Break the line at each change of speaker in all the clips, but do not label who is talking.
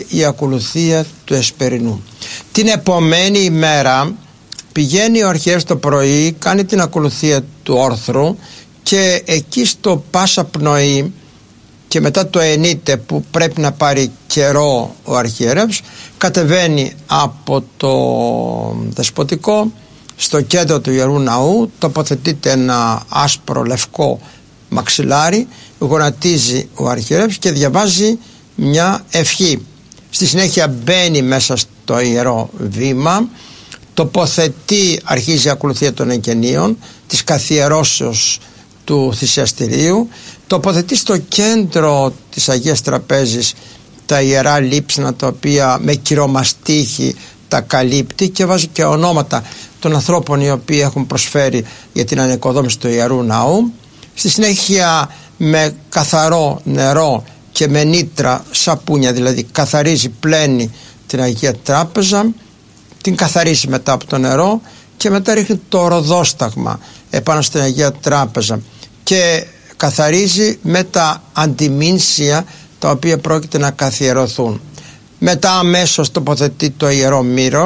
η ακολουθία του εσπερινού. Την επομένη ημέρα πηγαίνει ο αρχιερεύς το πρωί, κάνει την ακολουθία του όρθρου και εκεί στο πάσα πνοή και μετά το ενίτε που πρέπει να πάρει καιρό ο αρχιερεύς, κατεβαίνει από το δεσποτικό στο κέντρο του Ιερού Ναού, τοποθετείται ένα άσπρο λευκό μαξιλάρι, γονατίζει ο αρχιερεύς και διαβάζει μια ευχή. Στη συνέχεια μπαίνει μέσα στο ιερό βήμα, τοποθετεί, αρχίζει η ακολουθία των εγγενείων, της καθιερώσεως του θυσιαστηρίου, τοποθετεί στο κέντρο της Αγίας Τραπέζης τα ιερά λείψανα, τα οποία με κυρομαστίχη τα καλύπτει, και βάζει και ονόματα των ανθρώπων οι οποίοι έχουν προσφέρει για την ανοικοδόμηση του Ιερού Ναού. Στη συνέχεια με καθαρό νερό και με νήτρα, σαπούνια δηλαδή, καθαρίζει, πλένει την Αγία Τράπεζα, την καθαρίζει μετά από το νερό και μετά ρίχνει το ροδόσταγμα επάνω στην Αγία Τράπεζα και καθαρίζει με τα αντιμήνσια τα οποία πρόκειται να καθιερωθούν. Μετά αμέσως τοποθετεί το ιερό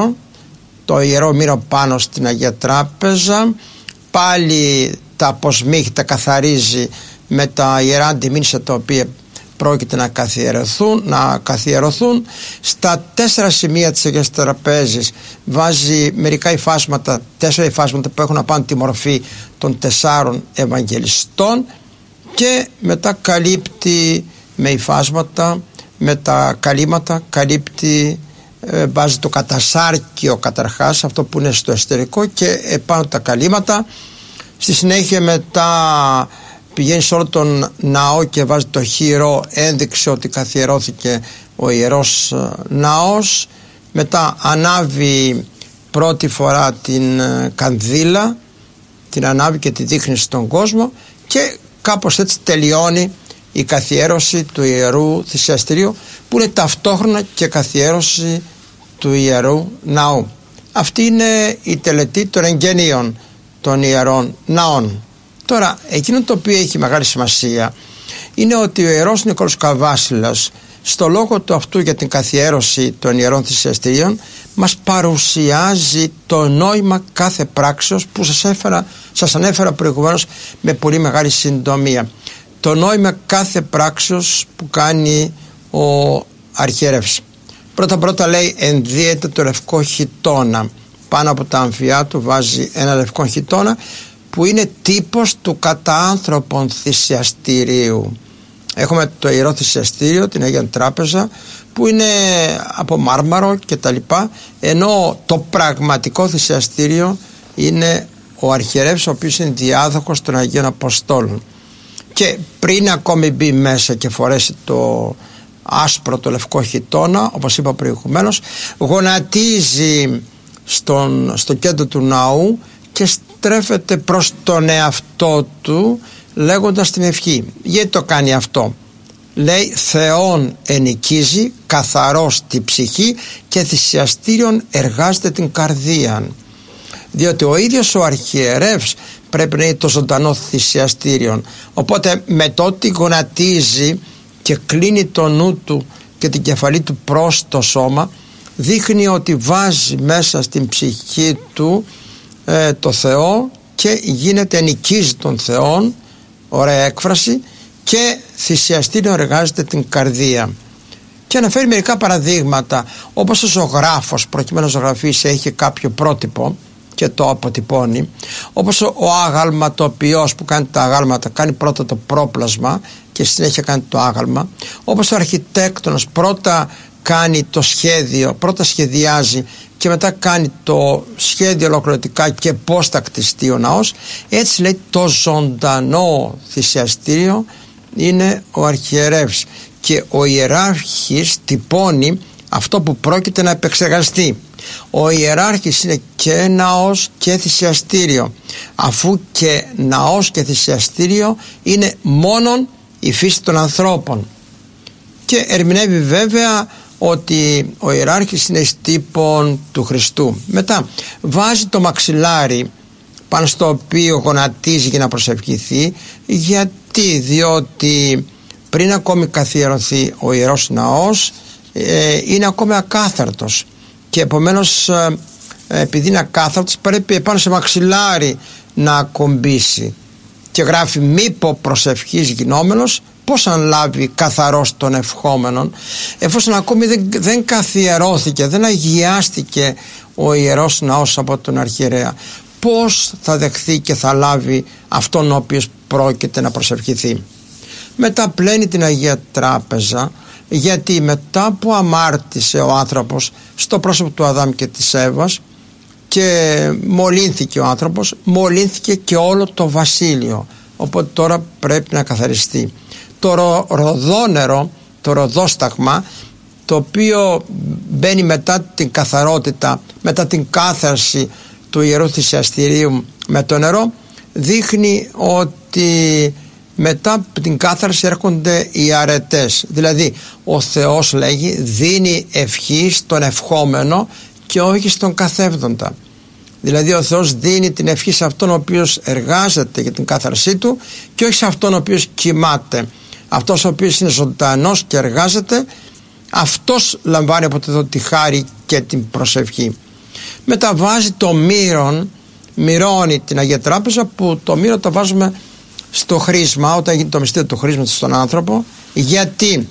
μύρο πάνω στην Αγία Τράπεζα, πάλι τα αποσμίχη τα καθαρίζει με τα ιερά αντιμήνσια τα οποία πρόκειται να καθιερωθούν. Στα 4 σημεία της Αγίας Τραπέζης βάζει μερικά υφάσματα, 4 υφάσματα που έχουν απάνω τη μορφή των 4 Ευαγγελιστών, και μετά καλύπτει με υφάσματα, με τα καλύματα, βάζει το κατασάρκιο καταρχάς, αυτό που είναι στο εσωτερικό, και επάνω τα καλύματα. Στη συνέχεια μετά πηγαίνει σε όλο τον ναό και βάζει το χειρό, ένδειξη ότι καθιερώθηκε ο Ιερός Ναός. Μετά ανάβει πρώτη φορά την κανδύλα, την ανάβει και τη δείχνει στον κόσμο, και κάπως έτσι τελειώνει η καθιέρωση του Ιερού Θυσιαστηρίου, που είναι ταυτόχρονα και καθιέρωση του Ιερού Ναού. Αυτή είναι η τελετή των εγγενείων των Ιερών Ναών. Τώρα, εκείνο το οποίο έχει μεγάλη σημασία είναι ότι ο Ιερός Νικόλαος Καβάσιλας, στο λόγο του αυτού για την καθιέρωση των Ιερών Θυσιαστηρίων, μας παρουσιάζει το νόημα κάθε πράξεως που σας ανέφερα προηγουμένως με πολύ μεγάλη συντομία. Το νόημα κάθε πράξεως που κάνει ο αρχιερεύς. Πρώτα λέει, ενδύεται το λευκό χιτώνα. Πάνω από τα αμφιά του βάζει ένα λευκό χιτώνα που είναι τύπος του κατά άνθρωπον θυσιαστηρίου. Έχουμε το Ιερό Θυσιαστήριο, την Αγία Τράπεζα, που είναι από μάρμαρο και τα λοιπά, ενώ το πραγματικό θυσιαστήριο είναι ο αρχιερεύς, ο οποίος είναι διάδοχος των Αγίων Αποστόλων. Και πριν ακόμη μπει μέσα και φορέσει το άσπρο το λευκό χιτώνα, όπως είπα προηγουμένως, γονατίζει στο κέντρο του ναού και στρέφεται προς τον εαυτό του λέγοντας την ευχή. Γιατί το κάνει αυτό? Λέει, Θεόν ενοικίζει, καθαρός τη ψυχή και θυσιαστήριον εργάζεται την καρδία. Διότι ο ίδιος ο αρχιερεύς πρέπει να είναι το ζωντανό θυσιαστήριον. Οπότε με το ότι γονατίζει και κλείνει το νου του και την κεφαλή του προς το σώμα, δείχνει ότι βάζει μέσα στην ψυχή του το Θεό και γίνεται, ενοικίζει τον Θεόν, ωραία έκφραση, και θυσιαστήριο εργάζεται την καρδία. Και αναφέρει μερικά παραδείγματα, όπως ο ζωγράφος προκειμένου να ζωγραφίσει έχει κάποιο πρότυπο και το αποτυπώνει, όπως ο αγαλματοποιός που κάνει τα αγάλματα κάνει πρώτα το πρόπλασμα και συνέχεια κάνει το άγαλμα, όπως ο αρχιτέκτονας πρώτα κάνει το σχέδιο, πρώτα σχεδιάζει και μετά κάνει το σχέδιο ολοκληρωτικά και πώς θα κτιστεί ο ναός. Έτσι λέει, το ζωντανό θυσιαστήριο είναι ο αρχιερεύς, και ο ιεράρχης τυπώνει αυτό που πρόκειται να επεξεργαστεί. Ο ιεράρχης είναι και ναός και θυσιαστήριο, αφού και ναός και θυσιαστήριο είναι μόνον η φύση των ανθρώπων. Και ερμηνεύει βέβαια ότι ο ιεράρχης είναι εις τύπον του Χριστού. Μετά βάζει το μαξιλάρι πάνω στο οποίο γονατίζει για να προσευχηθεί. Γιατί? Διότι πριν ακόμη καθιερωθεί ο Ιερός Ναός, είναι ακόμη ακάθαρτος και επομένως επειδή είναι ακάθαρτος πρέπει επάνω σε μαξιλάρι να ακομπήσει, και γράφει μήπω προσευχής γινόμενος, πώς αν λάβει καθαρός των ευχόμενων, εφόσον ακόμη δεν καθιερώθηκε, δεν αγιάστηκε ο Ιερός Ναός από τον αρχιερέα, πώς θα δεχθεί και θα λάβει αυτόν ο οποίος πρόκειται να προσευχηθεί? Μετά πλένει την Αγία Τράπεζα, γιατί μετά που αμάρτησε ο άνθρωπος στο πρόσωπο του Αδάμ και της Εύας και μολύνθηκε ο άνθρωπος, μολύνθηκε και όλο το βασίλειο, οπότε τώρα πρέπει να καθαριστεί. Το ροδόνερο, το ροδόσταγμα, το οποίο μπαίνει μετά την καθαρότητα, μετά την κάθαρση του Ιερού Θυσιαστηρίου με το νερό, δείχνει ότι μετά την κάθαρση έρχονται οι αρετές. Δηλαδή ο Θεός, λέγει, δίνει ευχή στον ευχόμενο και όχι στον καθεύδοντα. Δηλαδή ο Θεός δίνει την ευχή σε αυτόν ο οποίος εργάζεται για την κάθαρσή του και όχι σε αυτόν ο οποίος κοιμάται. Αυτός ο οποίος είναι ζωντανός και εργάζεται, αυτός λαμβάνει από το τη χάρη και την προσευχή. Μετά βάζει το μύρον, μυρώνει την Αγία Τράπεζα, που το μύρο το βάζουμε στο χρήσμα όταν γίνει το μυστήριο του χρήσματος στον άνθρωπο, γιατί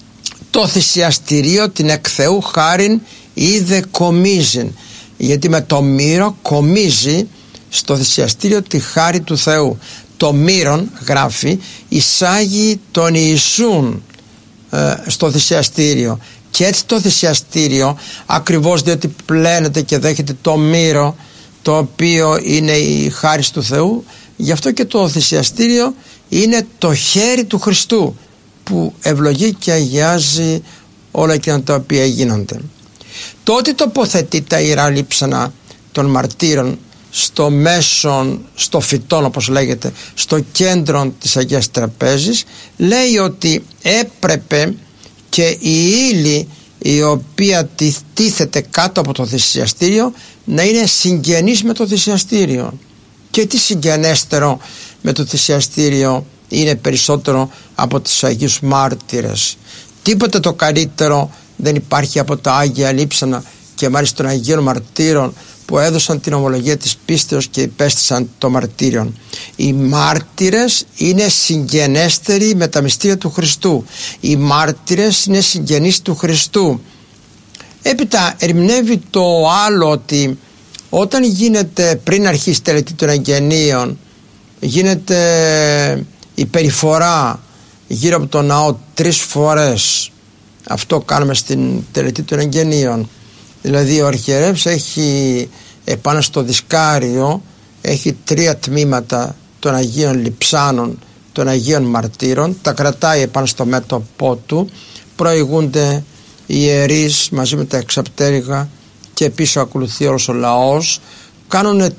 το θυσιαστηρίο την εκ Θεού χάριν είδε κομίζειν, γιατί με το μύρο κομίζει στο θυσιαστήριο τη χάρη του Θεού. Το μύρον, γράφει, εισάγει τον Ιησούν στο θυσιαστήριο, και έτσι το θυσιαστήριο, ακριβώς διότι πλένεται και δέχεται το μύρο, το οποίο είναι η χάρη του Θεού, γι' αυτό και το θυσιαστήριο είναι το χέρι του Χριστού που ευλογεί και αγιάζει όλα εκείνα τα οποία γίνονται. Το ότι τοποθετεί τα ιερά λείψανα των μαρτύρων στο μέσον, στο φυτόν όπως λέγεται, στο κέντρο της Αγίας Τραπέζης, λέει ότι έπρεπε και η ύλη η οποία τίθεται κάτω από το θυσιαστήριο να είναι συγγενής με το θυσιαστήριο. Και τι συγγενέστερο με το θυσιαστήριο είναι περισσότερο από τους Αγίους Μάρτυρες? Τίποτε το καλύτερο δεν υπάρχει από τα Άγια Λείψανα και μάλιστα των Αγίων Μαρτύρων που έδωσαν την ομολογία της πίστεως και υπέστησαν το μαρτύριον. Οι μάρτυρες είναι συγγενέστεροι με τα μυστήρια του Χριστού. Οι μάρτυρες είναι συγγενείς του Χριστού. Έπειτα ερμηνεύει το άλλο, ότι όταν γίνεται, πριν αρχίσει η τελετή των εγγενείων, γίνεται η περιφορά γύρω από τον ναό 3 φορές. Αυτό κάνουμε στην τελετή των εγγενείων. Δηλαδή ο αρχιερεύς έχει επάνω στο δισκάριο, έχει 3 τμήματα των Αγίων Λειψάνων, των Αγίων Μαρτύρων, τα κρατάει επάνω στο μέτωπό του, προηγούνται οι ιερείς μαζί με τα εξαπτέρυγα και πίσω ακολουθεί όλος ο λαός. Κάνουν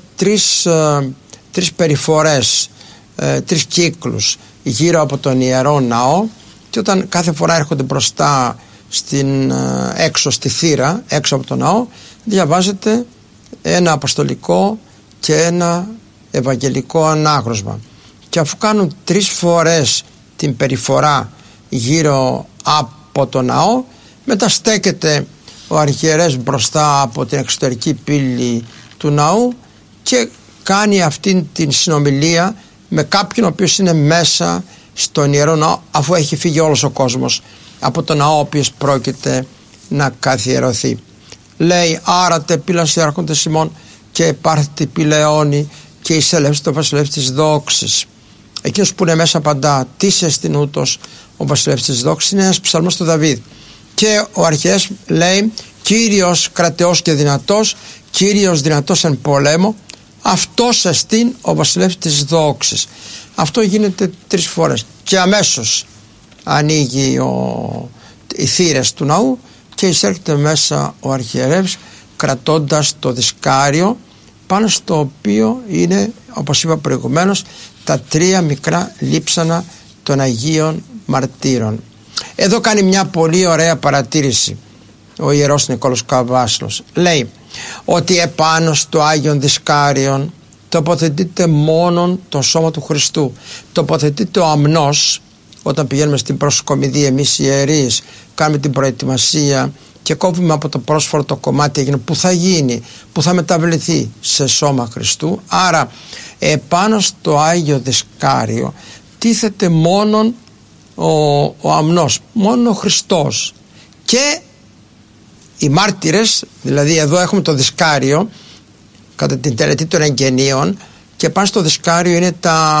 3 περιφορές, 3 κύκλους γύρω από τον Ιερό Ναό, και όταν κάθε φορά έρχονται μπροστά έξω στη θύρα, έξω από τον ναό, διαβάζεται ένα αποστολικό και ένα ευαγγελικό ανάγνωσμα. Και αφού κάνουν 3 φορές την περιφορά γύρω από τον ναό, μετά στέκεται ο αρχιερέας μπροστά από την εξωτερική πύλη του ναού και κάνει αυτήν την συνομιλία με κάποιον ο οποίος είναι μέσα στον Ιερό Ναό, αφού έχει φύγει όλος ο κόσμος από τον ναό ο οποίος πρόκειται να καθιερωθεί. Λέει: άρατε πύλας έρχονται ημών και επάρθητη πηλαιώνη και εισελεύσει το βασιλεύς της δόξης. Εκείνος που είναι μέσα απαντά: τι σε εστιν ούτως ο βασιλεύς της δόξης? Είναι ένας ψαλμός του Δαβίδ. Και ο αρχιερέας λέει: Κύριος κρατεός και δυνατός, Κύριος δυνατός εν πολέμο, αυτός εστιν ο βασιλεύς της δόξης. Αυτό γίνεται 3 φορές και αμέσως ανοίγει οι θύρες του ναού και εισέρχεται μέσα ο αρχιερεύς κρατώντας το δισκάριο, πάνω στο οποίο είναι, όπως είπα προηγουμένως, τα 3 μικρά λείψανα των Αγίων Μαρτύρων. Εδώ κάνει μια πολύ ωραία παρατήρηση ο Ιερός Νικόλαος Καβάσιλος. Λέει ότι επάνω στο Άγιον Δισκάριον τοποθετείται μόνον το σώμα του Χριστού, τοποθετείται ο αμνός, όταν πηγαίνουμε στην προσκομιδή εμείς οι ιερείς, κάνουμε την προετοιμασία και κόβουμε από το πρόσφορο το κομμάτι εκείνο που θα γίνει, που θα μεταβληθεί σε σώμα Χριστού. Άρα επάνω στο Άγιο Δισκάριο τίθεται μόνον ο αμνός, μόνο ο Χριστός και οι μάρτυρες. Δηλαδή εδώ έχουμε το Δισκάριο κατά την τελετή των εγγενείων και πάνω στο Δισκάριο είναι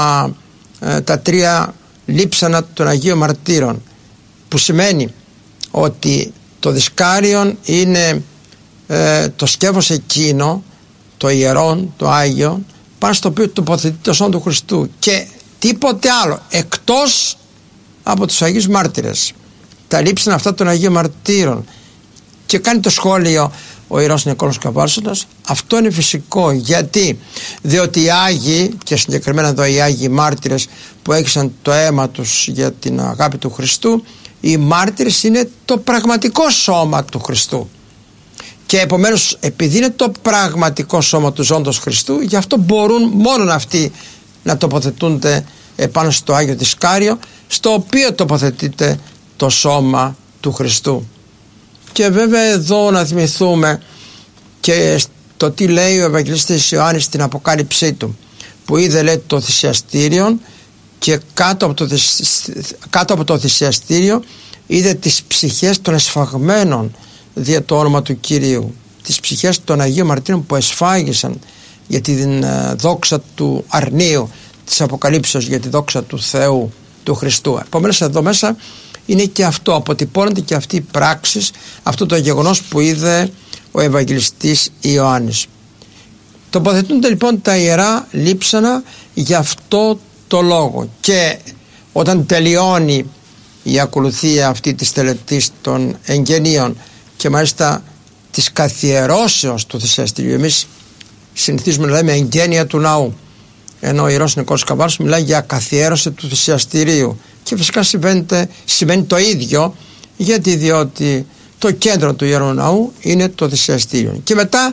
τα τρία λείψανα των Αγίων Μαρτύρων, που σημαίνει ότι το Δισκάριον είναι το σκεύος εκείνο, το ιερόν, το Άγιο, πάνω στο οποίο τοποθετεί το σώμα του Χριστού και τίποτε άλλο εκτός από τους Αγίους Μάρτυρες, τα λείψανα αυτά των Αγίων Μαρτύρων. Και κάνει το σχόλιο ο Ιερός Νικόλαος Καβάλσονας, αυτό είναι φυσικό. Γιατί? Διότι οι Άγιοι, και συγκεκριμένα εδώ οι Άγιοι Μάρτυρες που έχισαν το αίμα τους για την αγάπη του Χριστού, οι μάρτυρες είναι το πραγματικό σώμα του Χριστού και επομένως επειδή είναι το πραγματικό σώμα του ζώντος Χριστού, γι' αυτό μπορούν μόνον αυτοί να τοποθετούνται επάνω στο Άγιο Δισκάριο, στο οποίο τοποθετείται το σώμα του Χριστού. Και βέβαια εδώ να θυμηθούμε και το τι λέει ο Ευαγγελιστής Ιωάννης στην Αποκάλυψή του, που είδε, λέει, το θυσιαστήριο και κάτω από το θυσιαστήριο είδε τις ψυχές των εσφαγμένων δια το όνομα του Κυρίου, τις ψυχές των Αγίων Μαρτύρων που εσφάγησαν για την δόξα του αρνίου της Αποκαλύψεως, για τη δόξα του Θεού, του Χριστού. Επομένως εδώ μέσα είναι και αυτό, αποτυπώνεται και αυτή η πράξη, αυτό το γεγονός που είδε ο Ευαγγελιστής Ιωάννης. Τοποθετούνται λοιπόν τα ιερά λείψανα για αυτό το λόγο, και όταν τελειώνει η ακολουθία αυτή της τελετής των εγγενείων και μάλιστα της καθιερώσεως του θυσιαστηρίου, εμείς συνηθίζουμε να λέμε εγγένεια του ναού, ενώ ο Ιερός Νικόλαος Καβάλος μιλάει για καθιέρωση του θυσιαστηρίου, και φυσικά σημαίνει το ίδιο, γιατί διότι το κέντρο του Ιερού Ναού είναι το θυσιαστήριο. Και μετά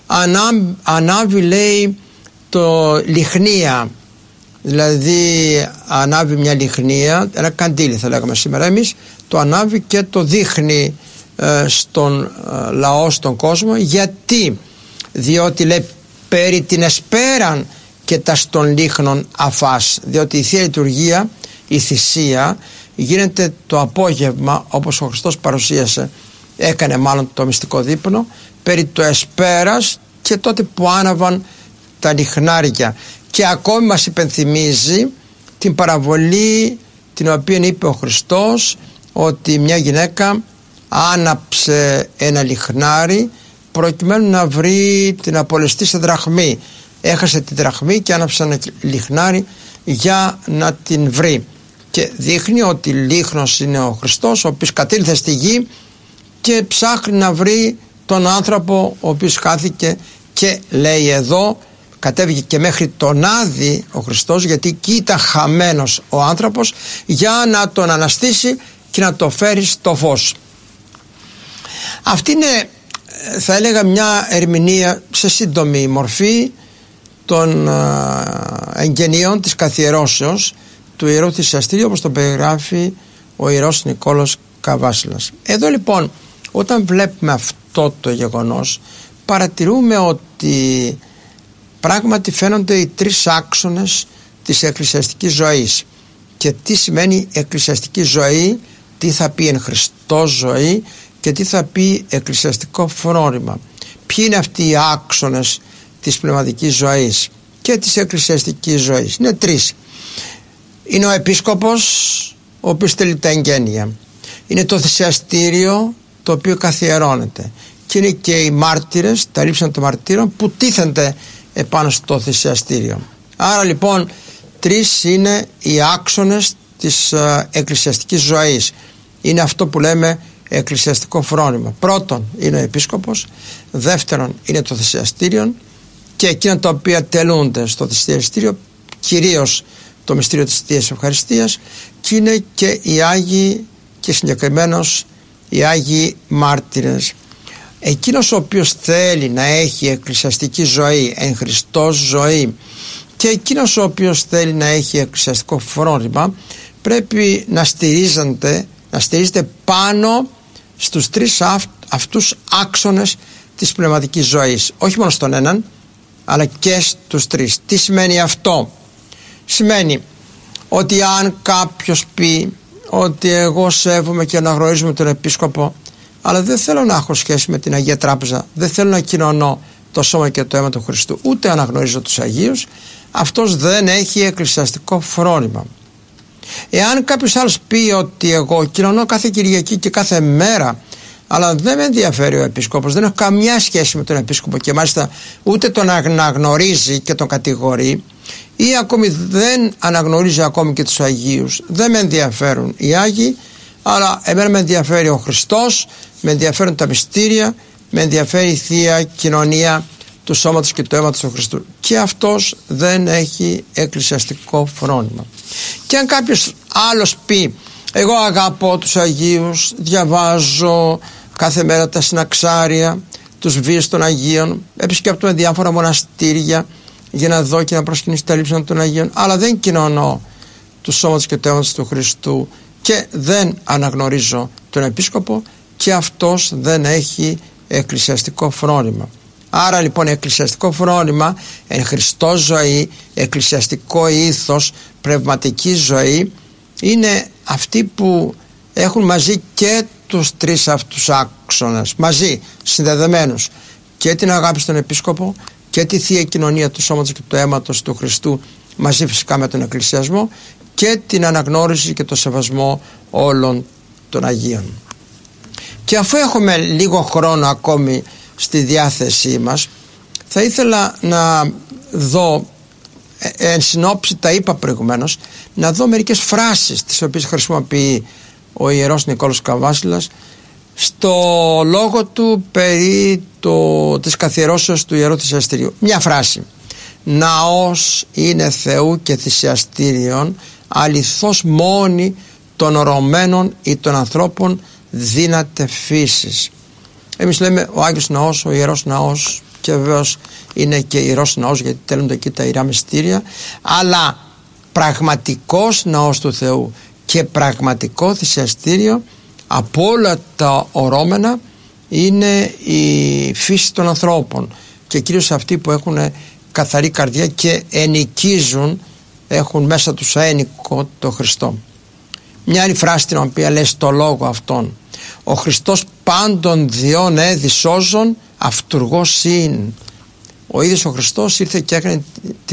ανάβει, λέει, το λιχνία, δηλαδή ανάβει μια λιχνία, ένα καντήλι θα λέγαμε σήμερα εμείς, το ανάβει και το δείχνει στον λαό, στον κόσμο. Γιατί? Διότι, λέει, περί την εσπέραν και τα στον λίχνων αφάς, διότι η Θεία Λειτουργία, η θυσία, γίνεται το απόγευμα, όπως ο Χριστός παρουσίασε, έκανε μάλλον το μυστικό δείπνο, περί το εσπέρας και τότε που άναβαν τα λιχνάρια. Και ακόμη μας υπενθυμίζει την παραβολή την οποία είπε ο Χριστός, ότι μια γυναίκα άναψε ένα λιχνάρι προκειμένου να βρει την απολεστή δραχμή. Έχασε τη δραχμή και άναψε ένα λιχνάρι για να την βρει, και δείχνει ότι λίχνος είναι ο Χριστός, ο οποίος κατήλθε στη γη και ψάχνει να βρει τον άνθρωπο ο οποίος χάθηκε, και λέει εδώ κατέβηκε και μέχρι τον Άδη ο Χριστός, γιατί εκεί ήταν χαμένος ο άνθρωπος, για να τον αναστήσει και να το φέρει στο φως. Αυτή είναι, θα έλεγα, μια ερμηνεία σε σύντομη μορφή των εγγενείων της καθιερώσεως του Ιερού Θυσιαστηρίου, όπως το περιγράφει ο Ιερός Νικόλαος Καβάσιλας. Εδώ λοιπόν, όταν βλέπουμε αυτό το γεγονός, παρατηρούμε ότι πράγματι φαίνονται οι τρεις άξονες της εκκλησιαστικής ζωής. Και τι σημαίνει εκκλησιαστική ζωή, τι θα πει εν Χριστώ ζωή και τι θα πει εκκλησιαστικό φρόνημα. Ποιοι είναι αυτοί οι άξονες της πνευματικής ζωής και της εκκλησιαστικής ζωής? Είναι τρεις. Είναι ο επίσκοπος, ο οποίος τελεί τα εγγένεια. Είναι το θυσιαστήριο, το οποίο καθιερώνεται. Και είναι και οι μάρτυρες, τα λείψανα των μαρτύρων, που τίθενται επάνω στο θυσιαστήριο. Άρα λοιπόν τρεις είναι οι άξονες της εκκλησιαστικής ζωής. Είναι αυτό που λέμε εκκλησιαστικό φρόνημα. Πρώτον είναι ο επίσκοπος, δεύτερον είναι το θυσιαστήριο, και εκείνα τα οποία τελούνται στο θυσιαστήριο, κυρίως το μυστήριο της Θείας Ευχαριστίας, και είναι και οι Άγιοι, και συγκεκριμένως οι Άγιοι Μάρτυρες. Εκείνος ο οποίος θέλει να έχει εκκλησιαστική ζωή, εν Χριστώς ζωή, και εκείνος ο οποίος θέλει να έχει εκκλησιαστικό φρόνημα, πρέπει να στηρίζεται πάνω στους τρεις αυτούς άξονες της πνευματικής ζωής, όχι μόνο στον έναν αλλά και στους τρεις. Τι σημαίνει αυτό? Σημαίνει ότι αν κάποιος πει ότι εγώ σέβομαι και αναγνωρίζουμε τον Επίσκοπο, αλλά δεν θέλω να έχω σχέση με την Αγία Τράπεζα, δεν θέλω να κοινωνώ το σώμα και το αίμα του Χριστού, ούτε αναγνωρίζω τους Αγίους, αυτός δεν έχει εκκλησιαστικό φρόνημα. Εάν κάποιος άλλος πει ότι εγώ κοινωνώ κάθε Κυριακή και κάθε μέρα, αλλά δεν με ενδιαφέρει ο Επίσκοπος, δεν έχω καμιά σχέση με τον Επίσκοπο και μάλιστα ούτε τον αναγνωρίζει και τον κατηγορεί, ή ακόμη δεν αναγνωρίζει ακόμη και τους Αγίους, δεν με ενδιαφέρουν οι Άγιοι, αλλά εμένα με ενδιαφέρει ο Χριστός, με ενδιαφέρουν τα μυστήρια, με ενδιαφέρει η Θεία Κοινωνία του σώματος και του αίματος του Χριστού, και αυτός δεν έχει εκκλησιαστικό φρόνημα. Και αν κάποιος άλλος πει εγώ αγαπώ τους Αγίους, διαβάζω κάθε μέρα τα συναξάρια, τους βίους των Αγίων, επισκέπτομαι διάφορα μοναστήρια για να δω και να προσκυνήσω τα λείψανα των Αγίων, αλλά δεν κοινωνώ του σώματος και του αίματος του Χριστού και δεν αναγνωρίζω τον Επίσκοπο, και αυτός δεν έχει εκκλησιαστικό φρόνημα. Άρα λοιπόν εκκλησιαστικό φρόνημα, εν Χριστώ ζωή, εκκλησιαστικό ήθος, πνευματική ζωή, είναι αυτοί που έχουν μαζί και τους τρεις αυτούς άξονες, μαζί συνδεδεμένους, και την αγάπη στον Επίσκοπο και τη Θεία Κοινωνία του σώματος και του αίματος του Χριστού, μαζί φυσικά με τον εκκλησιασμό, και την αναγνώριση και το σεβασμό όλων των Αγίων. Και αφού έχουμε λίγο χρόνο ακόμη στη διάθεσή μας, θα ήθελα να δω, εν συνόψη τα είπα προηγουμένως, να δω μερικές φράσεις τις οποίες χρησιμοποιεί ο Ιερός Νικόλαος Καβάσιλας στο λόγο του περί της καθιερώσεως του Ιερού Θυσιαστηρίου. Μια φράση: «Ναός είναι Θεού και θυσιαστήριον, αληθώς μόνη των ορωμένων ή των ανθρώπων δύναται φύσης». Εμείς λέμε ο Άγιος Ναός, ο Ιερός Ναός, και βεβαίως είναι και Ιερός Ναός γιατί τέλονται εκεί τα Ιερά Μυστήρια, αλλά πραγματικός Ναός του Θεού και πραγματικό θυσιαστήριο από όλα τα ορώμενα είναι η φύση των ανθρώπων, και κυρίως αυτοί που έχουν καθαρή καρδιά και ενοικίζουν, έχουν μέσα τους αένικο το Χριστό. Μια άλλη φράση την οποία λέει στο λόγο αυτόν: «Ο Χριστός πάντων διών έδι σώζον, αυτουργός ειν». Ο ίδιος ο Χριστός ήρθε και έκανε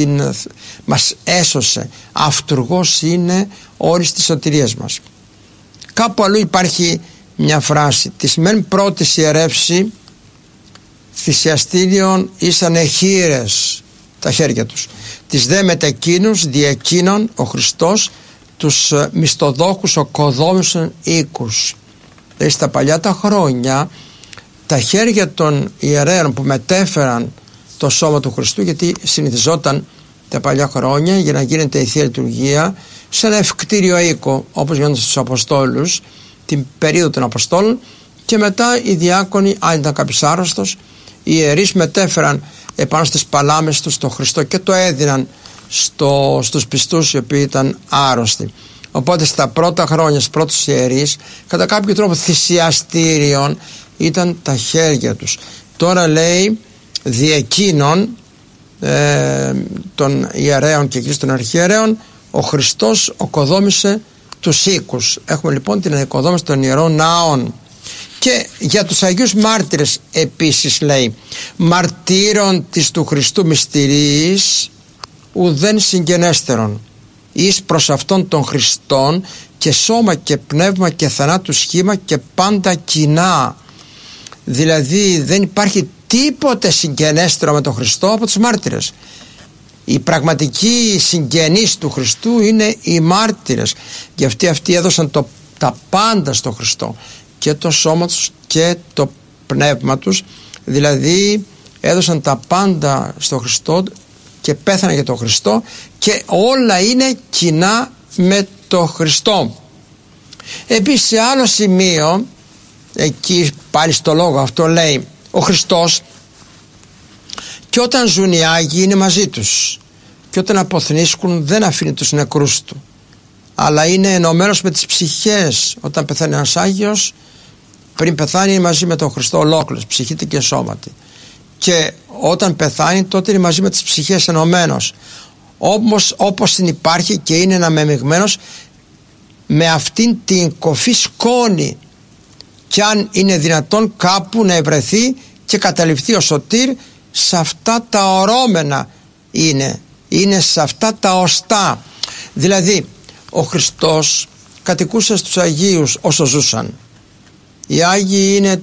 μας έσωσε. Αυτουργός είναι όρις της σωτηρίας μας. Κάπου αλλού υπάρχει μια φράση: «Της μεν πρώτης ιερεύση θυσιαστήριον ήσανε χείρες τα χέρια τους, της δε μετεκίνους διακίνων ο Χριστός τους μισθοδόχους οκοδόμησαν οίκους». Δηλαδή στα παλιά τα χρόνια τα χέρια των ιερέων που μετέφεραν το σώμα του Χριστού, γιατί συνηθιζόταν τα παλιά χρόνια για να γίνεται η Θεία Λειτουργία σε ένα ευκτήριο οίκο, όπως γίνονταν στους Αποστόλους την περίοδο των Αποστόλων, και μετά οι διάκονοι, αν ήταν κάποιος άρρωστος, οι ιερείς μετέφεραν επάνω στις παλάμες τους το Χριστό και το έδιναν στους πιστούς οι οποίοι ήταν άρρωστοι. Οπότε στα πρώτα χρόνια, στους πρώτους ιερείς, κατά κάποιο τρόπο θυσιαστήριον ήταν τα χέρια τους. Τώρα λέει διεκείνων των ιερέων και εκεί των αρχιερέων ο Χριστός οκοδόμησε τους οίκους. Έχουμε λοιπόν την ανοικοδόμηση των ιερών ναών. Και για τους Αγίους Μάρτυρες επίσης λέει: «Μαρτύρων της του Χριστού μυστηρίης ουδέν συγγενέστερον, εις προς αυτόν των Χριστών και σώμα και πνεύμα και θανάτου σχήμα και πάντα κοινά». Δηλαδή δεν υπάρχει τίποτε συγγενέστερο με τον Χριστό από τους μάρτυρες. Οι πραγματικοί συγγενείς του Χριστού είναι οι μάρτυρες, γιατί αυτοί έδωσαν τα πάντα στο Χριστό, και το σώμα τους και το πνεύμα τους, δηλαδή έδωσαν τα πάντα στο Χριστό και πέθαναν για τον Χριστό, και όλα είναι κοινά με το Χριστό. Επίσης σε άλλο σημείο, εκεί πάλι στο λόγο αυτό λέει ο Χριστός, και όταν ζουν οι Άγιοι είναι μαζί τους, και όταν αποθνίσκουν δεν αφήνει τους νεκρούς του, αλλά είναι ενωμένος με τις ψυχές. Όταν πεθαίνει ένας Άγιος, πριν πεθάνει είναι μαζί με τον Χριστό ολόκληρος, ψυχήτη και σώματι, και όταν πεθάνει τότε είναι μαζί με τις ψυχές ενωμένος, όπως συνυπάρχει και είναι αναμεμειγμένος με αυτήν την κοφή σκόνη, και αν είναι δυνατόν κάπου να ευρεθεί και καταληφθεί ο σωτήρ, σε αυτά τα ορώμενα είναι σε αυτά τα οστά. Δηλαδή ο Χριστός κατοικούσε στους Αγίους όσο ζούσαν. Οι Άγιοι είναι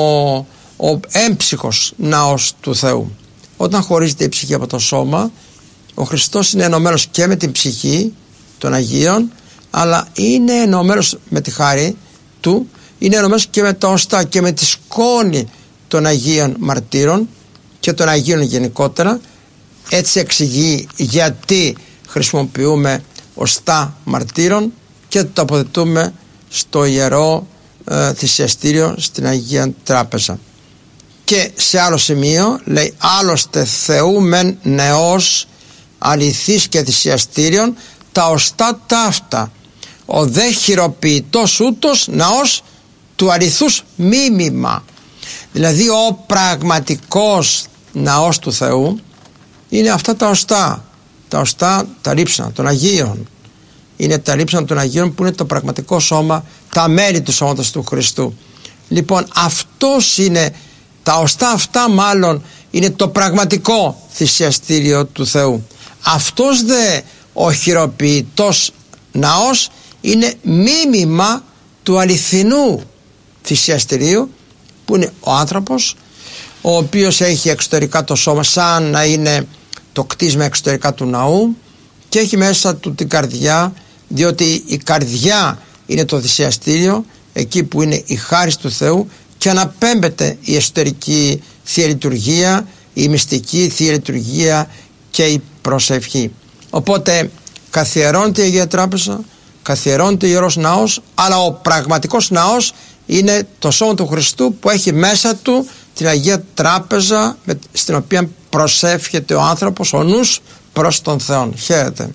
ο έμψυχος ναός του Θεού. Όταν χωρίζεται η ψυχή από το σώμα, ο Χριστός είναι ενωμένος και με την ψυχή των Αγίων, αλλά είναι ενωμένος με τη χάρη του, είναι ενωμένος και με τα οστά και με τη σκόνη των Αγίων Μαρτύρων και των Αγίων γενικότερα. Έτσι εξηγεί γιατί χρησιμοποιούμε οστά μαρτύρων και το τοποθετούμε στο Ιερό Θυσιαστήριο στην Αγία Τράπεζα. Και σε άλλο σημείο λέει, άλλωστε Θεού μεν νεός αληθής και θυσιαστήριον τα οστά ταύτα, ο δε χειροποιητός ούτως ναός του αληθούς μίμημα. Δηλαδή ο πραγματικός ναός του Θεού είναι αυτά τα οστά. Τα οστά, τα ρίψανα των Αγίων. Είναι τα ρίψανα των Αγίων που είναι το πραγματικό σώμα, τα μέλη του σώματος του Χριστού. Λοιπόν, αυτός είναι, τα οστά αυτά μάλλον είναι το πραγματικό θυσιαστήριο του Θεού. Αυτός δε ο χειροποιητός ναός είναι μίμημα του αληθινού θυσιαστηρίου, που είναι ο άνθρωπος, ο οποίος έχει εξωτερικά το σώμα σαν να είναι το κτίσμα εξωτερικά του ναού, και έχει μέσα του την καρδιά, διότι η καρδιά είναι το θυσιαστήριο, εκεί που είναι η χάρις του Θεού, και αναπέμπεται η εσωτερική Θεία Λειτουργία, η μυστική Θεία Λειτουργία και η προσευχή. Οπότε καθιερώνεται η Αγία Τράπεζα, καθιερώνεται ο Ιερός Ναός, αλλά ο πραγματικός ναός είναι το σώμα του Χριστού που έχει μέσα του την Αγία Τράπεζα, στην οποία προσεύχεται ο άνθρωπος, ο νους προς τον Θεό. Χαίρετε.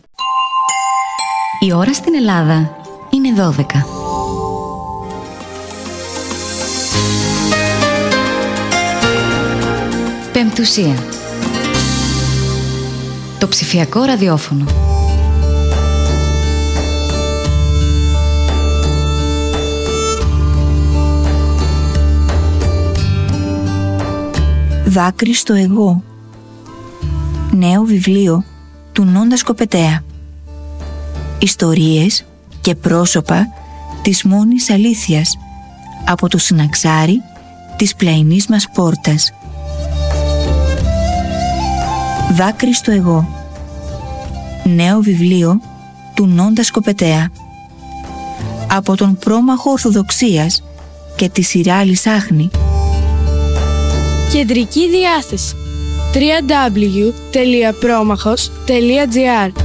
Η ώρα στην Ελλάδα είναι 12. Πεμπτουσία. Το ψηφιακό ραδιόφωνο.
Δάκρυ στο εγώ. Νέο βιβλίο του Νόντα Σκοπετέα. Ιστορίες και πρόσωπα της μόνης αλήθειας από το συναξάρι της πλαϊνής μας πόρτας. Δάκρυ στο εγώ. Νέο βιβλίο του Νόντα Σκοπετέα. Από τον πρόμαχο Ορθοδοξίας και τη Σιράλη Σάχνη.
Κεντρική διάθεση www.promachos.gr